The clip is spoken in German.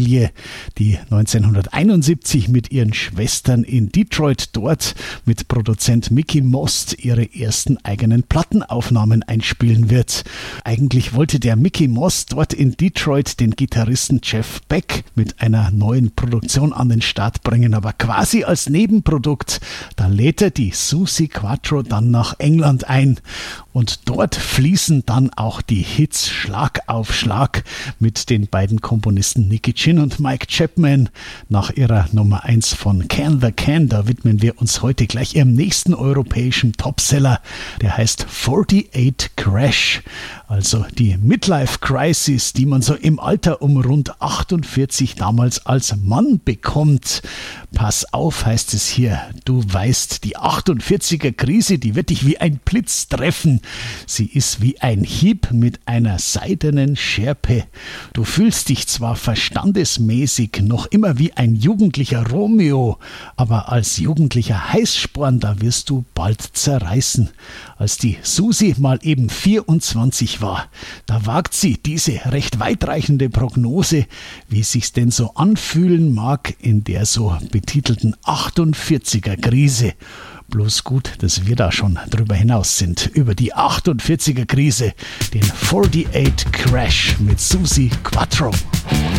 Familie, die 1971 mit ihren Schwestern in Detroit dort mit Produzent Mickie Most ihre ersten eigenen Plattenaufnahmen einspielen wird. Eigentlich wollte der Mickie Most dort in Detroit den Gitarristen Jeff Beck mit einer neuen Produktion an den Start bringen, aber quasi als Nebenprodukt. Da lädt er die Suzi Quatro dann nach England ein und dort fließen dann auch die Hits Schlag auf Schlag mit den beiden Komponisten Nicky Chinn und Mike Chapman. Nach ihrer Nummer 1 von Can the Can, da widmen wir uns heute gleich ihrem nächsten europäischen Topseller. Der heißt 48 Crash, also die Midlife Crisis, die man so im Alter um rund 48 damals als Mann bekommt. Pass auf, heißt es hier, du weißt, die 48er Krise, die wird dich wie ein Blitz treffen. Sie ist wie ein Hieb mit einer seidenen Schärpe. Du fühlst dich zwar verstandesmäßig noch immer wie ein jugendlicher Romeo, aber als jugendlicher Heißsporn, da wirst du bald zerreißen. Als die Susi mal eben 24 war, da wagt sie diese recht weitreichende Prognose, wie sich's denn so anfühlen mag in der so betitelten 48er Krise. Bloß gut, dass wir da schon drüber hinaus sind, über die 48er Krise, den 48 Crash mit Suzi Quatro.